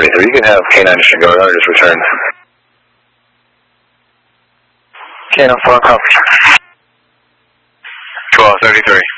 1233. You can have K9 just go. I'll just return. K9 4 copy. 1233.